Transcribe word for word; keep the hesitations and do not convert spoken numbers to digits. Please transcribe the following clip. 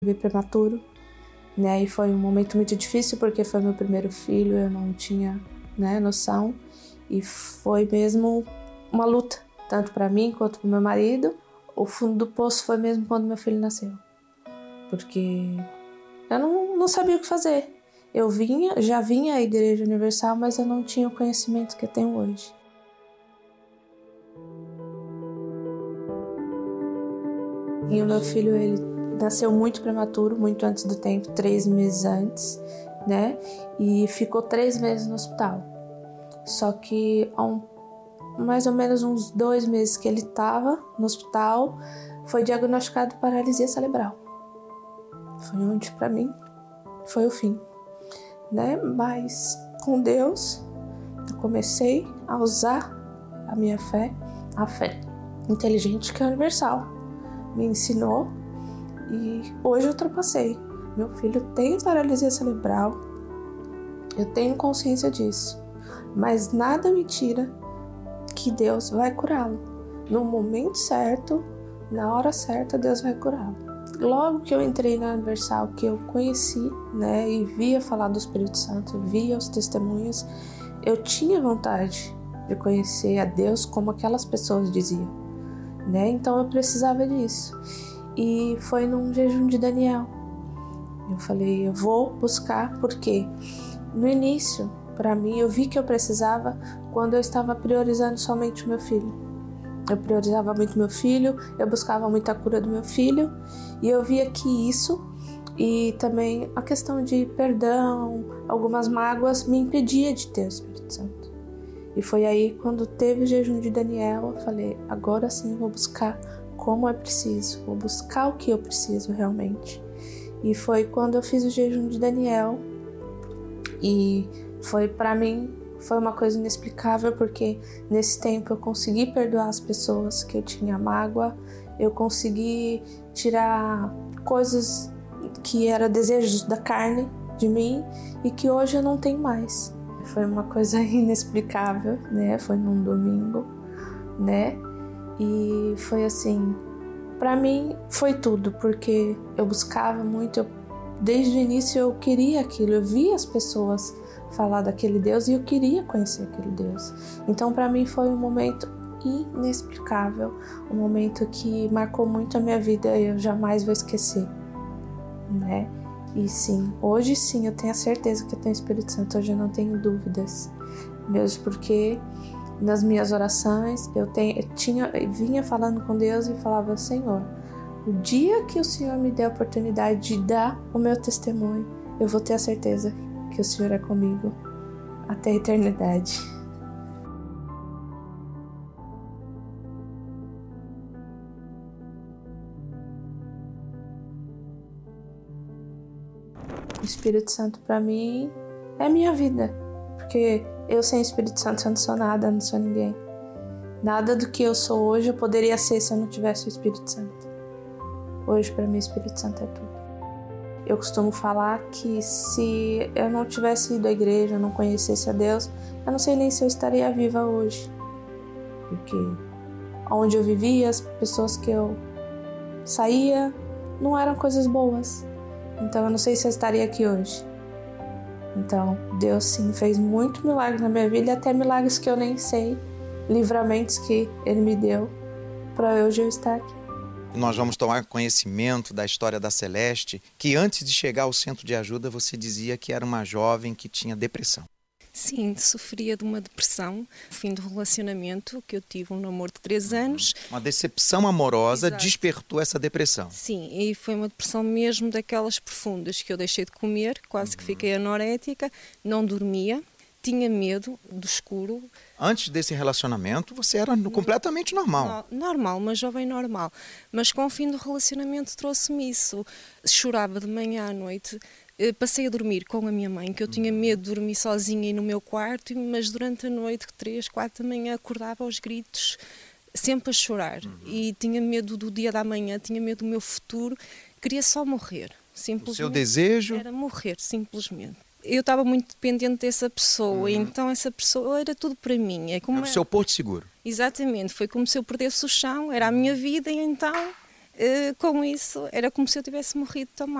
bebê prematuro, né? E foi um momento muito difícil porque foi meu primeiro filho, eu não tinha, né, noção. E foi mesmo uma luta, tanto para mim quanto para meu marido. O fundo do poço foi mesmo quando meu filho nasceu, porque eu não, não sabia o que fazer. Eu vinha, já vinha à Igreja Universal, mas eu não tinha o conhecimento que eu tenho hoje. E o meu filho, ele nasceu muito prematuro, muito antes do tempo, três meses antes, né? E ficou três meses no hospital. Só que há um, mais ou menos uns dois meses que ele estava no hospital, foi diagnosticado paralisia cerebral. Foi onde, para mim, foi o fim, né? Mas com Deus, eu comecei a usar a minha fé, a fé inteligente que é universal. Me ensinou e hoje eu ultrapassei. Meu filho tem paralisia cerebral, eu tenho consciência disso, mas nada me tira que Deus vai curá-lo. No momento certo, na hora certa, Deus vai curá-lo. Logo que eu entrei na Universal, que eu conheci, né, e via falar do Espírito Santo, via os testemunhos, eu tinha vontade de conhecer a Deus como aquelas pessoas diziam, né? Então eu precisava disso. E foi num jejum de Daniel. Eu falei, eu vou buscar, porque no início, para mim, eu vi que eu precisava quando eu estava priorizando somente o meu filho. Eu priorizava muito meu filho, eu buscava muita cura do meu filho, e eu via que isso, e também a questão de perdão, algumas mágoas, me impedia de ter o Espírito Santo. E foi aí, quando teve o jejum de Daniel, eu falei, agora sim eu vou buscar como é preciso, vou buscar o que eu preciso realmente. E foi quando eu fiz o jejum de Daniel, e foi para mim, foi uma coisa inexplicável, porque nesse tempo eu consegui perdoar as pessoas que eu tinha mágoa, eu consegui tirar coisas que eram desejos da carne de mim e que hoje eu não tenho mais. Foi uma coisa inexplicável, né? Foi num domingo, né? E foi assim, para mim foi tudo, porque eu buscava muito, eu, desde o início eu queria aquilo, eu via as pessoas falar daquele Deus e eu queria conhecer aquele Deus. Então para mim foi um momento inexplicável, um momento que marcou muito a minha vida e eu jamais vou esquecer, né? E sim, hoje sim eu tenho a certeza que eu tenho o Espírito Santo, hoje eu não tenho dúvidas, mesmo porque nas minhas orações eu, tenho, eu, tinha, eu vinha falando com Deus e falava, Senhor, o dia que o Senhor me der a oportunidade de dar o meu testemunho, eu vou ter a certeza que o Senhor é comigo até a eternidade. O Espírito Santo para mim é minha vida, porque eu sem Espírito Santo eu não sou nada, eu não sou ninguém. Nada do que eu sou hoje eu poderia ser se eu não tivesse o Espírito Santo. Hoje para mim o Espírito Santo é tudo. Eu costumo falar que se eu não tivesse ido à igreja, não conhecesse a Deus, eu não sei nem se eu estaria viva hoje. Porque onde eu vivia, as pessoas que eu saía, não eram coisas boas. Então eu não sei se eu estaria aqui hoje. Então Deus sim fez muito milagre na minha vida, e até milagres que eu nem sei, livramentos que Ele me deu para hoje eu estar aqui. Nós vamos tomar conhecimento da história da Celeste, que antes de chegar ao centro de ajuda você dizia que era uma jovem que tinha depressão. Sim, sofria de uma depressão, no fim do relacionamento, que eu tive um namoro de três anos. Uma decepção amorosa. Exato. Despertou essa depressão. Sim, e foi uma depressão mesmo daquelas profundas, que eu deixei de comer, quase uhum. que fiquei anorética, não dormia, tinha medo do escuro. Antes desse relacionamento, você era no, completamente normal. No, normal, uma jovem normal. Mas com o fim do relacionamento trouxe-me isso. Chorava de manhã à noite. Passei a dormir com a minha mãe, que eu tinha medo de dormir sozinha e no meu quarto, mas durante a noite, três, quatro da manhã, acordava aos gritos, sempre a chorar. Uhum. E tinha medo do dia da manhã, tinha medo do meu futuro. Queria só morrer. Simplesmente. O seu desejo? Era morrer, simplesmente. Eu estava muito dependente dessa pessoa, uhum. então essa pessoa era tudo para mim. É como era o seu porto seguro. Exatamente, foi como se eu perdesse o chão, era a minha vida, e então uh, com isso era como se eu tivesse morrido também.